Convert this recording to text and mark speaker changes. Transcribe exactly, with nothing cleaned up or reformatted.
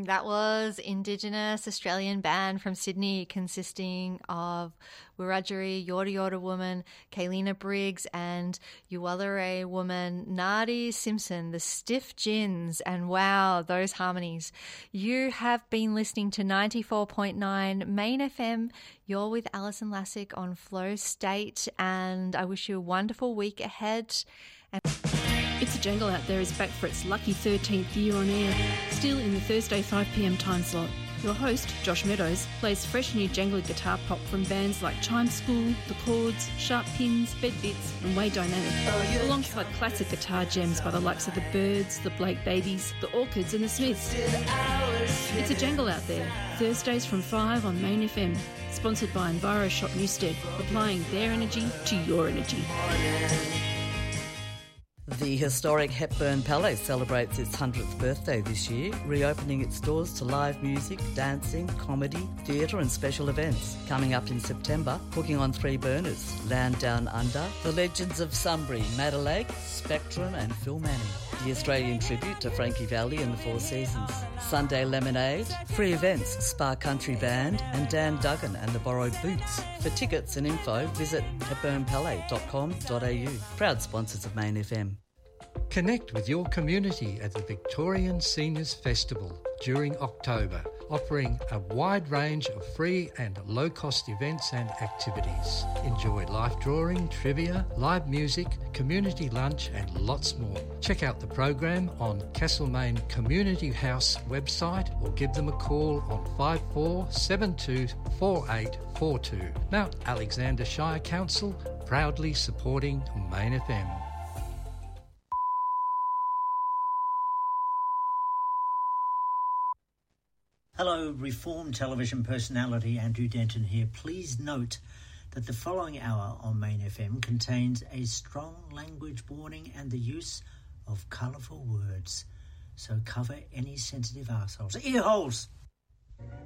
Speaker 1: That was Indigenous Australian band from Sydney consisting of Wiradjuri, Yorta Yorta woman, Kaylina Briggs and Uwalare woman Nadi Simpson, the Stiff Gins, and wow, those harmonies. You have been listening to ninety-four point nine Main F M. You're with Alison Lassick on Flow State, and I wish you a wonderful week ahead. And
Speaker 2: It's a Jangle Out There is back for its lucky thirteenth year on air, still in the Thursday five p m time slot. Your host, Josh Meadows, plays fresh new jangly guitar pop from bands like Chime School, The Chords, Sharp Pins, Bed Bits and Way Dynamic, alongside classic guitar gems by the likes of The Byrds, The Blake Babies, The Orchids and The Smiths. It's a Jangle Out There, Thursdays from five on Main F M, sponsored by EnviroShop Newstead, applying their energy to your energy.
Speaker 3: The historic Hepburn Palace celebrates its hundredth birthday this year, reopening its doors to live music, dancing, comedy, theatre and special events. Coming up in September, Cooking on Three Burners, Land Down Under, The Legends of Sunbury, Madder Lake, Spectrum and Phil Manning. The Australian tribute to Frankie Valli and the Four Seasons. Sunday Lemonade, free events, Spa Country Band and Dan Duggan and the Borrowed Boots. For tickets and info, visit hepburn palais dot com dot a u. Proud sponsors of Main F M.
Speaker 4: Connect with your community at the Victorian Seniors Festival during October, offering a wide range of free and low-cost events and activities. Enjoy live drawing, trivia, live music, community lunch and lots more. Check out the program on Castlemaine Community House website or give them a call on five four seven two four eight four two. Mount Alexander Shire Council, proudly supporting Main F M.
Speaker 5: Hello, Reformed television personality Andrew Denton here. Please note that the following hour on Main F M contains a strong language warning and the use of colourful words. So cover any sensitive arseholes. Ear holes!